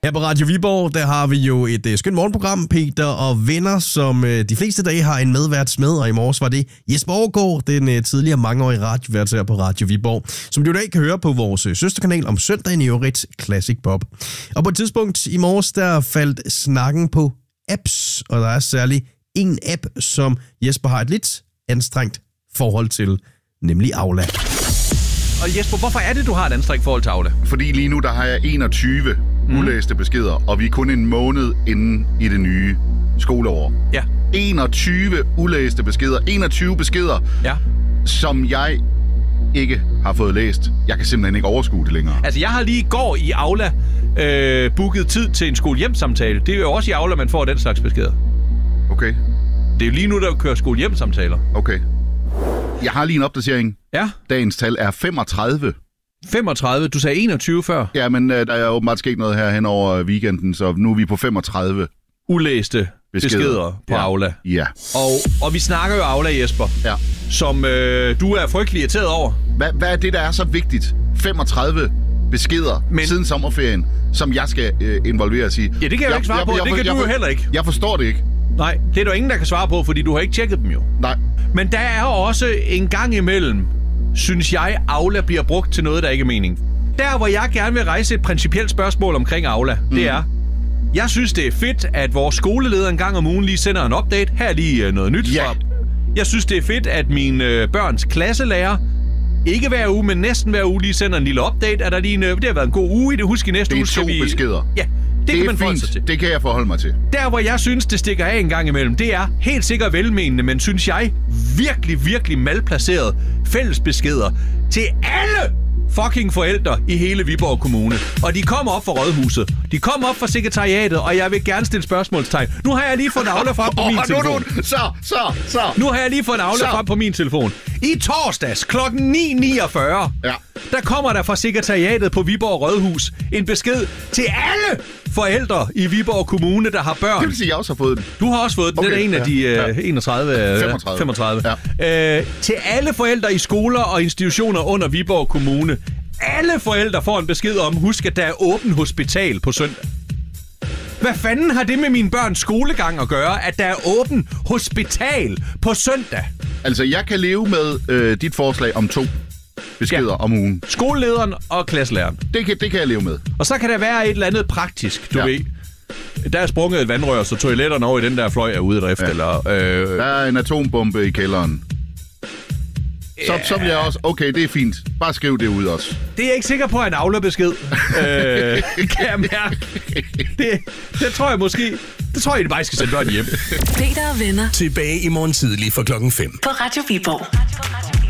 Her på Radio Viborg, der har vi jo et skønt morgenprogram, Peter og venner, som de fleste dage har en medvært med, og i morges var det Jesper Aagaard, den tidligere mangeårige radiovært her på Radio Viborg, som du i dag kan høre på vores søsterkanal om søndagen i øvrigt, Classic Pop. Og på et tidspunkt i morges, der faldt snakken på apps, og der er særlig en app, som Jesper har et lidt anstrengt forhold til, nemlig Aula. Og Jesper, hvorfor er det, du har et anstrengt forhold til Aula? Fordi lige nu, der har jeg 21 ulæste beskeder, og vi er kun en måned inde i det nye skoleår. Ja. 21 ulæste beskeder. 21 beskeder, Ja. som jeg ikke har fået læst. Jeg kan simpelthen ikke overskue det længere. Altså, jeg har lige i går i Aula booket tid til en skole-hjem-samtale. Det er jo også i Aula, man får den slags beskeder. Okay. Det er jo lige nu, der kører skole-hjem-samtaler. Okay. Jeg har lige en opdatering. Ja. Dagens tal er 35. 35. Du sagde 21 før. Ja, men der er åbenbart sket noget her hen over weekenden, så nu er vi på 35 Ulæste beskeder på Aula. Ja. Og vi snakker jo Aula, Jesper, Ja. som du er frygtelig irriteret over. Hvad er det, der er så vigtigt? 35 beskeder siden sommerferien, som jeg skal involveres i. Ja, det kan jeg jo ikke svare på. Det kan du jo heller ikke. Jeg forstår det ikke. Nej, det er der ingen, der kan svare på, fordi du har ikke tjekket dem jo. Nej. Men der er også en gang imellem, synes jeg, Aula bliver brugt til noget, der ikke er mening. Der, hvor jeg gerne vil rejse et principielt spørgsmål omkring Aula, det er, jeg synes, det er fedt, at vores skoleleder en gang om ugen lige sender en update. Her er lige noget nyt fra. Jeg synes, det er fedt, at mine børns klasselærer ikke hver uge, men næsten hver uge lige sender en lille update. Er der lige det har været en god uge i det. Husk i næste uge skal vi... Det er 2 beskeder. Ja, det kan man forholde sig til. Det kan jeg forholde mig til. Der, hvor jeg synes, det stikker af en gang imellem, det er helt sikkert velmenende, men synes jeg virkelig, virkelig malplaceret fællesbeskeder til alle fucking forældre i hele Viborg Kommune. Og de kommer op fra Rådhuset. De kommer op fra sekretariatet, og jeg vil gerne stille spørgsmålstegn. Nu har jeg lige fået en Aula frem på min telefon. Nu har jeg lige fået en Aula frem på min telefon. I torsdags kl. 9.49, der kommer der fra sekretariatet på Viborg Rådhus en besked til alle forældre i Viborg Kommune, der har børn. Det vil sige, jeg også har fået den. Du har også fået den. Okay, det er en af de 35. Ja. Til alle forældre i skoler og institutioner under Viborg Kommune. Alle forældre får en besked om, husk at der er åbent hospital på søndag. Hvad fanden har det med mine børns skolegang at gøre, at der er åbent hospital på søndag? Altså, jeg kan leve med dit forslag om 2 beskeder om ugen. Skolelederen og klasselæreren. Det kan jeg leve med. Og så kan der være et eller andet praktisk, du ved. Der er sprunget et vandrør, så toiletterne over i den der fløj er ude af drift. Eller, der er en atombombe i kælderen. Så bliver jeg også, okay, det er fint. Bare skriv det ud også. Det er jeg ikke sikker på, at en Aula-besked kan jeg mærke. Det tror jeg måske... Det tror jeg, bare skal sende børn hjem. Peter og venner. Tilbage i morgen tidlig fra 5:00. På Radio Viborg.